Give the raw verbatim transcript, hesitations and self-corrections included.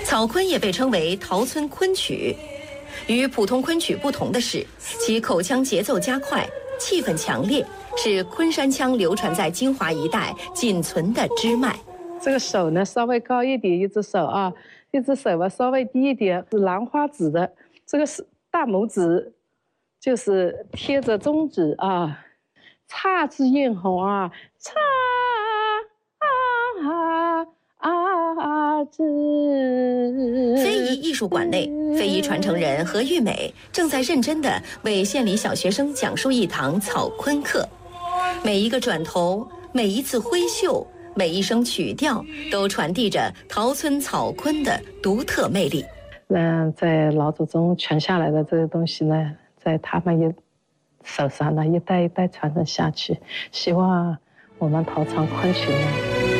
草昆也被称为陶村昆曲，与普通昆曲不同的是，其口腔节奏加快，气氛强烈，是昆山腔流传在金华一带仅存的支脉。 这个手呢稍微高一点，一只手啊，一只手吧稍微低一点，是兰花指的，这个是大拇指，就是贴着中指啊，姹紫嫣红啊，姹啊啊紫。 非遗艺术馆内，非遗传承人何玉美正在认真地为县里小学生讲述一堂草昆课，每一个转头，每一次挥袖，每一声曲调，都传递着陶村草昆的独特魅力。 嗯，在老祖宗传下来的这个东西呢，在他们一手上呢，一代一代传承下去。希望我们陶藏昆曲呢。